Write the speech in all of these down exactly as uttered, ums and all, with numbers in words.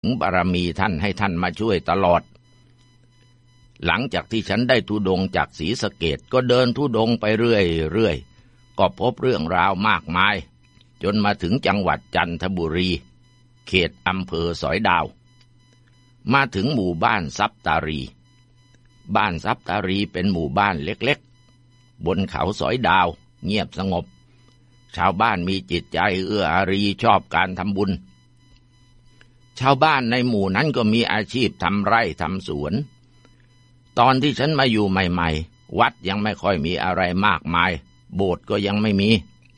ถึงบารมีท่านให้ท่านมาช่วยตลอดหลังจากที่ฉันได้ธุดงค์จากศรีสะเกษก็เดินธุดงค์ไปเรื่อยๆก็พบเรื่องราวมากมายจนมาถึงจังหวัดจันทบุรีเขตอำเภอสอยดาวมาถึงหมู่บ้านทรัพย์ตารีบ้านทรัพย์ตารีเป็นหมู่บ้านเล็กๆบนเขาสอยดาวเงียบสงบชาวบ้านมีจิตใจเอื้ออารีชอบการทำบุญชาวบ้านในหมู่นั้นก็มีอาชีพทำไร่ทำสวนตอนที่ฉันมาอยู่ใหม่ๆวัดยังไม่ค่อยมีอะไรมากมายโบสถ์ก็ยังไม่มี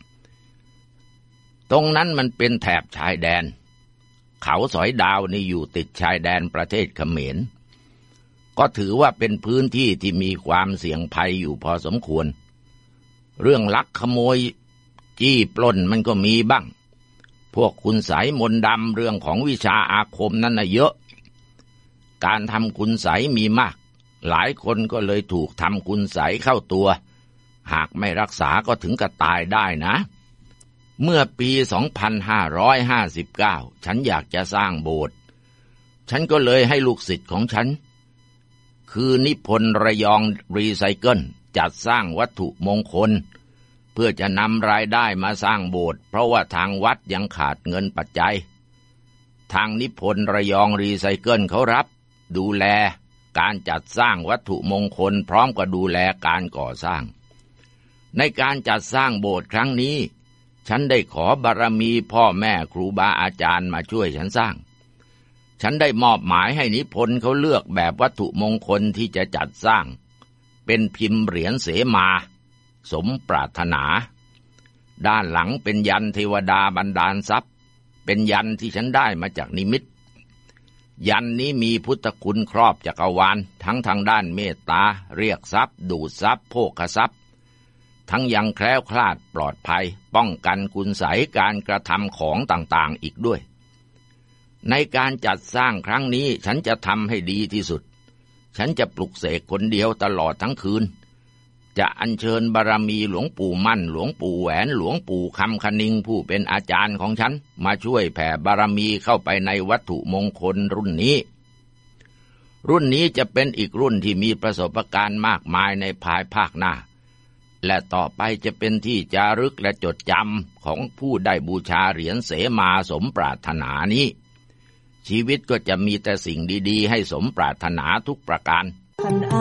ตรงนั้นมันเป็นแถบชายแดนเขาสอยดาวนี่อยู่ติดชายแดนประเทศเขมรก็ถือว่าเป็นพื้นที่ที่มีความเสี่ยงภัยอยู่พอสมควรเรื่องลักขโมยจี้ปล้นมันก็มีบ้างพวกคุณไสยมนต์ดำเรื่องของวิชาอาคมนั้นน่ะเยอะการทำคุณไสยมีมากหลายคนก็เลยถูกทำคุณไสยเข้าตัวหากไม่รักษาก็ถึงกับตายได้นะเมื่อปี สองพันห้าร้อยห้าสิบเก้า ฉันอยากจะสร้างโบสถ์ฉันก็เลยให้ลูกศิษย์ของฉันคือนิพนธ์ระยองรีไซเคิลจัดสร้างวัตถุมงคลเพื่อจะนำรายได้มาสร้างโบสถ์เพราะว่าทางวัดยังขาดเงินปัจจัยทางนิพนธ์ระยองรีไซเคิลเขารับดูแลการจัดสร้างวัตถุมงคลพร้อมกับดูแลการก่อสร้างในการจัดสร้างโบสถ์ครั้งนี้ฉันได้ขอบารมีพ่อแม่ครูบาอาจารย์มาช่วยฉันสร้างฉันได้มอบหมายให้นิพนธ์เขาเลือกแบบวัตถุมงคลที่จะจัดสร้างเป็นพิมพ์เหรียญเสมาสมปรารถนาด้านหลังเป็นยันเทวดาบันดาลทรัพย์เป็นยันที่ฉันได้มาจากนิมิตยันนี้มีพุทธคุณครอบจักรวาลทั้งทางด้านเมตตาเรียกทรัพย์ดูดทรัพย์โภคทรัพย์ทั้งยังแคล้วคลาดปลอดภัยป้องกันคุณไสยการกระทำของต่างๆอีกด้วยในการจัดสร้างครั้งนี้ฉันจะทำให้ดีที่สุดฉันจะปลุกเสกคนเดียวตลอดทั้งคืนจะอัญเชิญบารมีหลวงปู่มั่นหลวงปู่แหวนหลวงปู่คำคณิงผู้เป็นอาจารย์ของฉันมาช่วยแผ่บารมีเข้าไปในวัตถุมงคลรุ่นนี้รุ่นนี้จะเป็นอีกรุ่นที่มีประสบการณ์มากมายในภายภาคหน้าและต่อไปจะเป็นที่จารึกและจดจำของผู้ได้บูชาเหรียญเสมาสมปรารถนานี้ชีวิตก็จะมีแต่สิ่งดีๆให้สมปรารถนาทุกประการ